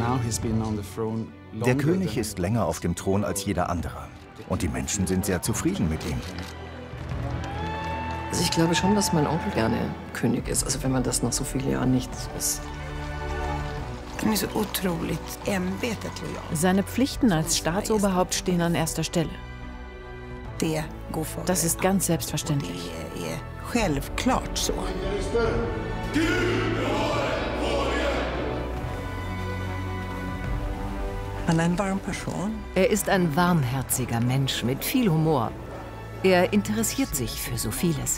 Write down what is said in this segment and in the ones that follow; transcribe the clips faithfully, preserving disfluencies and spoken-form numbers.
Der König ist länger auf dem Thron als jeder andere. Und die Menschen sind sehr zufrieden mit ihm. Also ich glaube schon, dass mein Onkel gerne König ist. Also wenn man das nach so vielen Jahren nicht ist. Seine Pflichten als Staatsoberhaupt stehen an erster Stelle. Das ist ganz selbstverständlich. Er ist ein warmherziger Mensch mit viel Humor. Er interessiert sich für so vieles.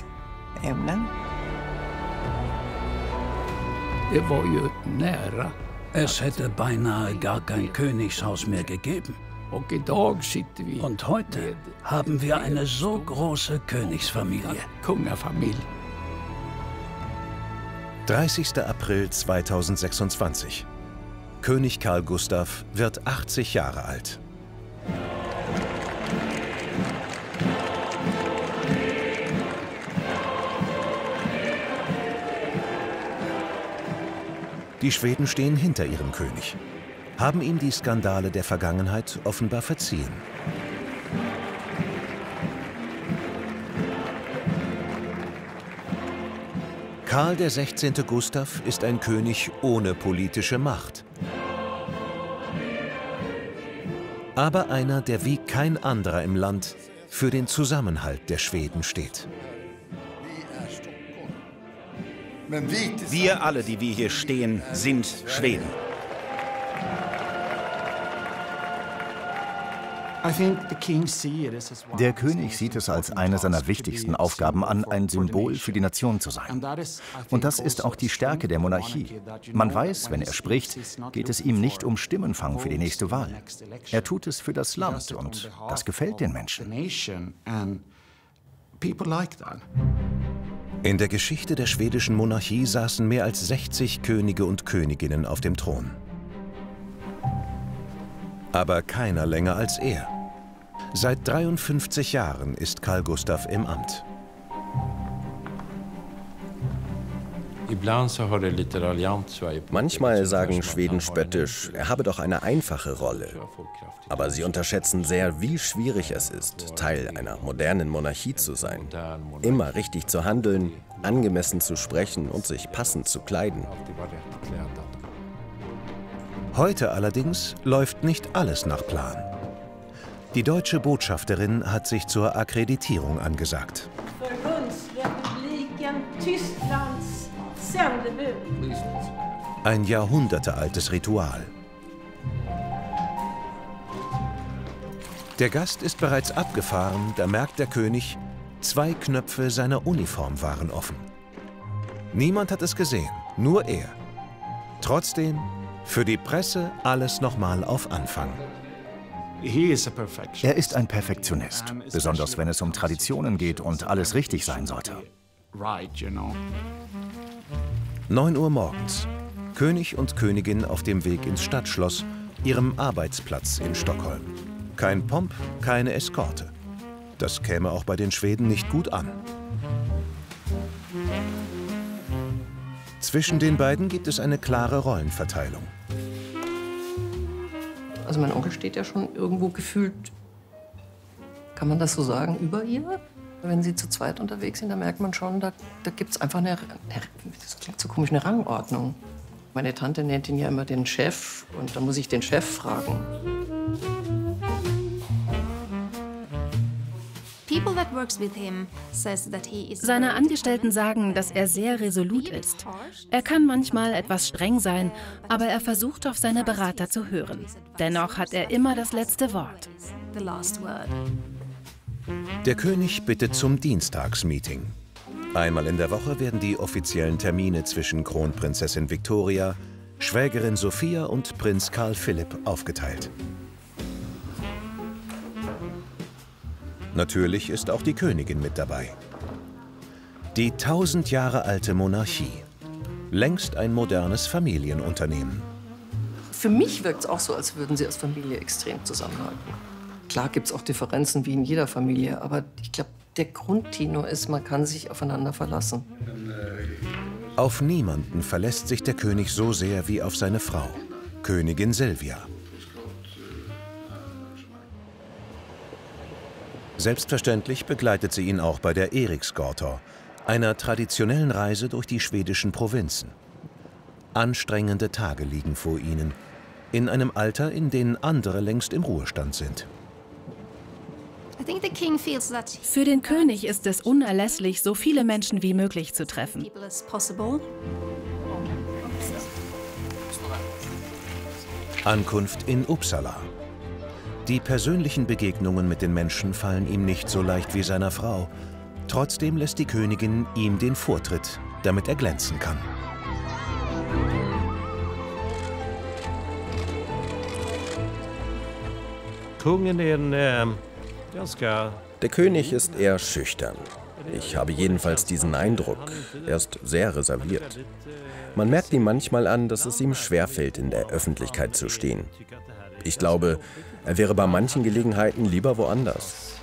Er war ja nära. Es hätte beinahe gar kein Königshaus mehr gegeben. Und heute haben wir eine so große Königsfamilie. dreißigster April zweitausendsechsundzwanzig. König Carl Gustaf wird achtzig Jahre alt. Die Schweden stehen hinter ihrem König, haben ihm die Skandale der Vergangenheit offenbar verziehen. Karl der sechzehnte. Gustaf ist ein König ohne politische Macht. Aber einer, der wie kein anderer im Land für den Zusammenhalt der Schweden steht. Wir alle, die wir hier stehen, sind Schweden. Der König sieht es als eine seiner wichtigsten Aufgaben an, ein Symbol für die Nation zu sein. Und das ist auch die Stärke der Monarchie. Man weiß, wenn er spricht, geht es ihm nicht um Stimmenfang für die nächste Wahl. Er tut es für das Land und das gefällt den Menschen. In der Geschichte der schwedischen Monarchie saßen mehr als sechzig Könige und Königinnen auf dem Thron. Aber keiner länger als er. Seit dreiundfünfzig Jahren ist Carl Gustaf im Amt. Manchmal sagen Schweden spöttisch, er habe doch eine einfache Rolle. Aber sie unterschätzen sehr, wie schwierig es ist, Teil einer modernen Monarchie zu sein. Immer richtig zu handeln, angemessen zu sprechen und sich passend zu kleiden. Heute allerdings läuft nicht alles nach Plan. Die deutsche Botschafterin hat sich zur Akkreditierung angesagt. Ein jahrhundertealtes Ritual. Der Gast ist bereits abgefahren, da merkt der König, zwei Knöpfe seiner Uniform waren offen. Niemand hat es gesehen, nur er. Trotzdem für die Presse alles nochmal auf Anfang. Er ist ein Perfektionist, besonders wenn es um Traditionen geht und alles richtig sein sollte. neun Uhr morgens. König und Königin auf dem Weg ins Stadtschloss, ihrem Arbeitsplatz in Stockholm. Kein Pomp, keine Eskorte. Das käme auch bei den Schweden nicht gut an. Zwischen den beiden gibt es eine klare Rollenverteilung. Also mein Onkel steht ja schon irgendwo gefühlt, kann man das so sagen, über ihr? Wenn sie zu zweit unterwegs sind, da merkt man schon, da, da gibt es einfach eine, eine, das klingt so komisch, eine Rangordnung. Meine Tante nennt ihn ja immer den Chef und da muss ich den Chef fragen. Seine Angestellten sagen, dass er sehr resolut ist. Er kann manchmal etwas streng sein, aber er versucht auf seine Berater zu hören. Dennoch hat er immer das letzte Wort. Der König bittet zum Dienstagsmeeting. Einmal in der Woche werden die offiziellen Termine zwischen Kronprinzessin Victoria, Schwägerin Sophia und Prinz Carl Philipp aufgeteilt. Natürlich ist auch die Königin mit dabei. Die tausend Jahre alte Monarchie. Längst ein modernes Familienunternehmen. Für mich wirkt es auch so, als würden sie als Familie extrem zusammenhalten. Klar gibt es auch Differenzen wie in jeder Familie, aber ich glaube, der Grundtenor ist, man kann sich aufeinander verlassen. Auf niemanden verlässt sich der König so sehr wie auf seine Frau. Königin Silvia. Selbstverständlich begleitet sie ihn auch bei der Eriksgata, einer traditionellen Reise durch die schwedischen Provinzen. Anstrengende Tage liegen vor ihnen, in einem Alter, in dem andere längst im Ruhestand sind. Für den König ist es unerlässlich, so viele Menschen wie möglich zu treffen. Ankunft in Uppsala. Die persönlichen Begegnungen mit den Menschen fallen ihm nicht so leicht wie seiner Frau. Trotzdem lässt die Königin ihm den Vortritt, damit er glänzen kann. Der König ist eher schüchtern. Ich habe jedenfalls diesen Eindruck. Er ist sehr reserviert. Man merkt ihm manchmal an, dass es ihm schwerfällt, in der Öffentlichkeit zu stehen. Ich glaube, er wäre bei manchen Gelegenheiten lieber woanders.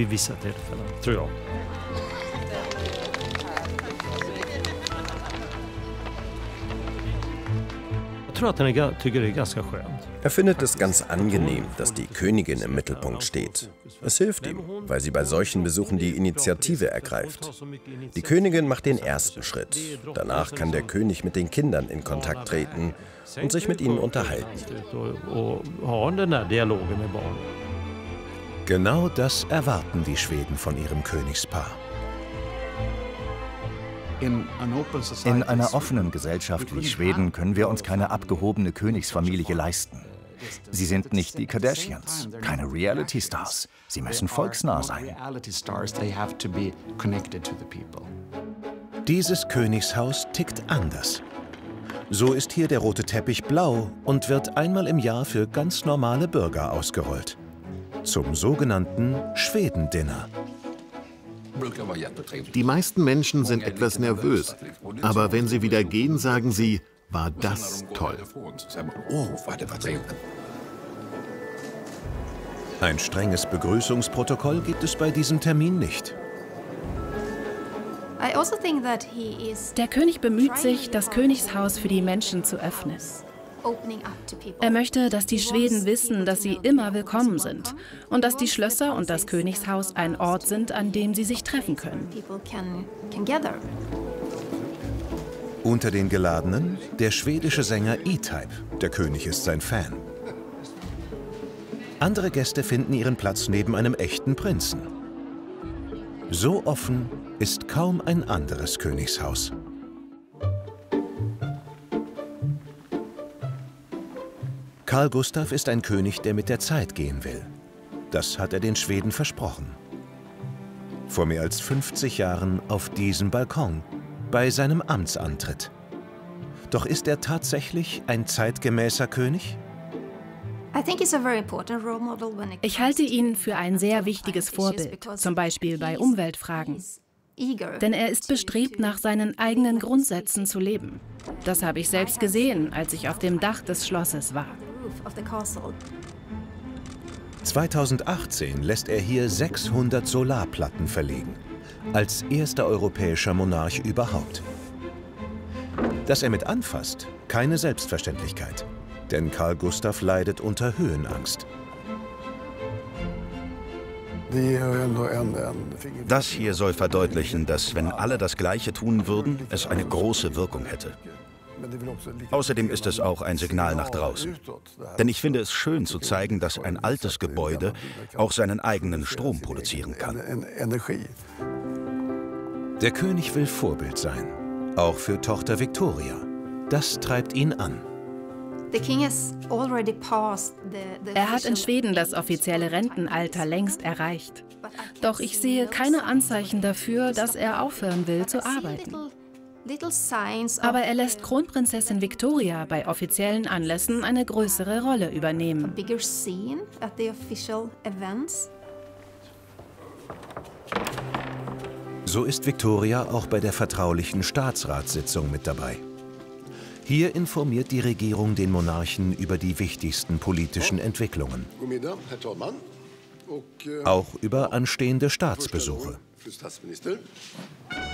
Er findet es ganz angenehm, dass die Königin im Mittelpunkt steht. Es hilft ihm, weil sie bei solchen Besuchen die Initiative ergreift. Die Königin macht den ersten Schritt. Danach kann der König mit den Kindern in Kontakt treten und sich mit ihnen unterhalten. Genau das erwarten die Schweden von ihrem Königspaar. In einer offenen Gesellschaft wie Schweden können wir uns keine abgehobene Königsfamilie leisten. Sie sind nicht die Kardashians, keine Reality-Stars. Sie müssen volksnah sein. Dieses Königshaus tickt anders. So ist hier der rote Teppich blau und wird einmal im Jahr für ganz normale Bürger ausgerollt. Zum sogenannten Schweden-Dinner. Die meisten Menschen sind etwas nervös, aber wenn sie wieder gehen, sagen sie, war das toll. Ein strenges Begrüßungsprotokoll gibt es bei diesem Termin nicht. Der König bemüht sich, das Königshaus für die Menschen zu öffnen. Er möchte, dass die Schweden wissen, dass sie immer willkommen sind und dass die Schlösser und das Königshaus ein Ort sind, an dem sie sich treffen können. Unter den Geladenen der schwedische Sänger E-Type. Der König ist sein Fan. Andere Gäste finden ihren Platz neben einem echten Prinzen. So offen ist kaum ein anderes Königshaus. Karl Gustav ist ein König, der mit der Zeit gehen will. Das hat er den Schweden versprochen. Vor mehr als fünfzig Jahren auf diesem Balkon, bei seinem Amtsantritt. Doch ist er tatsächlich ein zeitgemäßer König? Ich halte ihn für ein sehr wichtiges Vorbild, zum Beispiel bei Umweltfragen. Denn er ist bestrebt, nach seinen eigenen Grundsätzen zu leben. Das habe ich selbst gesehen, als ich auf dem Dach des Schlosses war. zweitausendachtzehn lässt er hier sechshundert Solarplatten verlegen, als erster europäischer Monarch überhaupt. Dass er mit anfasst, keine Selbstverständlichkeit, denn Karl Gustav leidet unter Höhenangst. Das hier soll verdeutlichen, dass, wenn alle das Gleiche tun würden, es eine große Wirkung hätte. Außerdem ist es auch ein Signal nach draußen. Denn ich finde es schön zu zeigen, dass ein altes Gebäude auch seinen eigenen Strom produzieren kann. Der König will Vorbild sein, auch für Tochter Victoria. Das treibt ihn an. Er hat in Schweden das offizielle Rentenalter längst erreicht. Doch ich sehe keine Anzeichen dafür, dass er aufhören will zu arbeiten. Aber er lässt Kronprinzessin Victoria bei offiziellen Anlässen eine größere Rolle übernehmen. So ist Victoria auch bei der vertraulichen Staatsratssitzung mit dabei. Hier informiert die Regierung den Monarchen über die wichtigsten politischen Entwicklungen. Auch über anstehende Staatsbesuche.